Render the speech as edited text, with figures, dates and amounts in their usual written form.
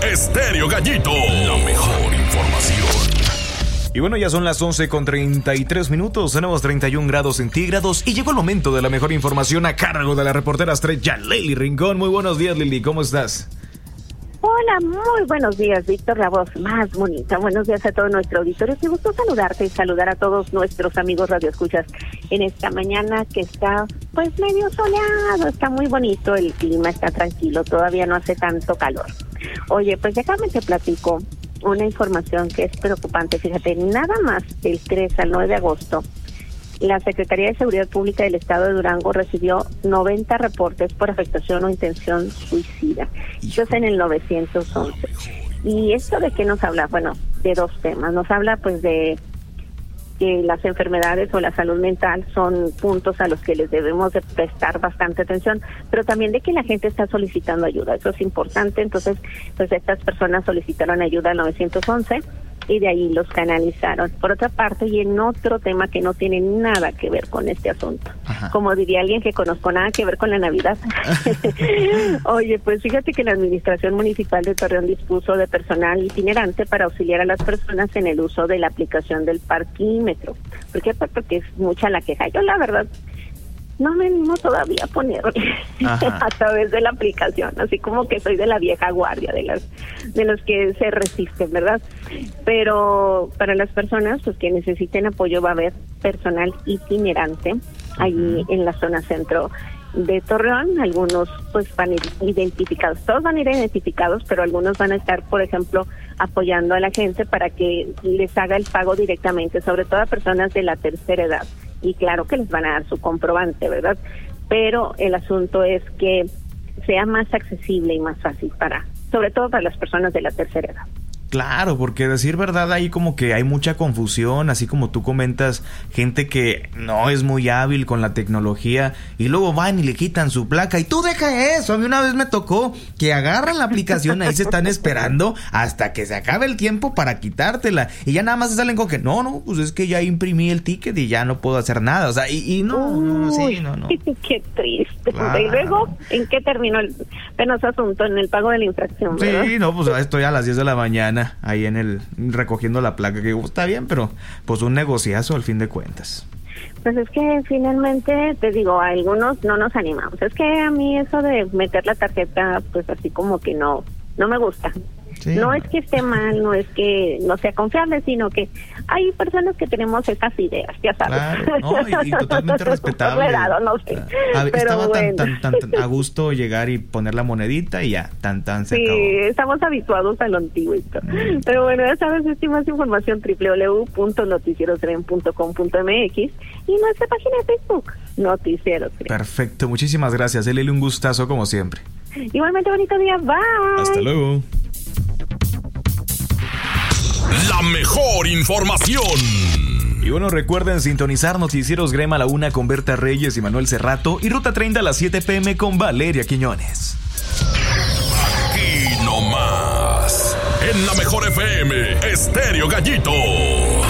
Estéreo Gallito, la mejor información. Y bueno, ya son las 11:33, tenemos 31 grados centígrados y llegó el momento de la mejor información a cargo de la reportera estrella Lely Rincón. Muy buenos días, Lely, ¿cómo estás? Hola, muy buenos días, Víctor, la voz más bonita. Buenos días a todo nuestro auditorio. Qué gusto saludarte y saludar a todos nuestros amigos radioescuchas en esta mañana que está pues medio soleado, está muy bonito el clima, está tranquilo, todavía no hace tanto calor. Oye, pues déjame te platico una información que es preocupante. Fíjate, nada más del 3 al 9 de agosto, la Secretaría de Seguridad Pública del Estado de Durango recibió 90 reportes por afectación o intención suicida. Eso es en el 911. ¿Y esto de qué nos habla? Bueno, de dos temas. Nos habla pues de que las enfermedades o la salud mental son puntos a los que les debemos de prestar bastante atención, pero también de que la gente está solicitando ayuda. Eso es importante. Entonces, pues estas personas solicitaron ayuda al 911 y de ahí los canalizaron. Por otra parte, y en otro tema que no tiene nada que ver con este asunto, como diría alguien que conozco, nada que ver con la Navidad. Oye, pues fíjate que la Administración Municipal de Torreón dispuso de personal itinerante para auxiliar a las personas en el uso de la aplicación del parquímetro. ¿Por qué? Pues porque es mucha la queja. Yo la verdad no me animo todavía a poner a través de la aplicación, así como que soy de la vieja guardia, de los que se resisten, ¿verdad? Pero para las personas pues que necesiten apoyo va a haber personal itinerante allí en la zona centro de Torreón. Algunos pues van a ir identificados, todos van a ir identificados, pero algunos van a estar, por ejemplo, apoyando a la gente para que les haga el pago directamente, sobre todo a personas de la tercera edad. Y claro que les van a dar su comprobante, ¿verdad? Pero el asunto es que sea más accesible y más fácil sobre todo para las personas de la tercera edad. Claro, porque decir verdad, ahí como que hay mucha confusión, así como tú comentas, gente que no es muy hábil con la tecnología y luego van y le quitan su placa y tú deja eso. A mí una vez me tocó que agarran la aplicación, ahí se están esperando hasta que se acabe el tiempo para quitártela y ya nada más se salen con que no, pues es que ya imprimí el ticket y ya no puedo hacer nada, o sea, y no. Qué triste. Claro. Y luego, ¿en qué terminó el penoso asunto? En el pago de la infracción, ¿verdad? Sí, no, pues estoy a las 10 de la mañana ahí recogiendo la placa, que está bien, pero pues un negociazo al fin de cuentas. Pues es que finalmente, te digo, a algunos no nos animamos. Es que a mí eso de meter la tarjeta, pues así como que no me gusta. Sí. No es que esté mal, no es que no sea confiable, sino que hay personas que tenemos esas ideas, ya sabes. Claro, no, y totalmente respetable. No sé. Estaba bueno. tan a gusto llegar y poner la monedita y ya, se sí, acabó. Estamos habituados a lo antiguito. Pero bueno, ya sabes, si más información www.noticierosdren.com.mx y nuestra página de Facebook, Noticieros Dren. Perfecto, muchísimas gracias, Lely, un gustazo como siempre. Igualmente, bonito día, bye. Hasta luego. La mejor información. Y bueno, recuerden sintonizar Noticieros Grema a la 1 con Berta Reyes y Manuel Cerrato y Ruta 30 a las 7 p.m. con Valeria Quiñones. Aquí nomás, en la mejor FM, Estéreo Gallito.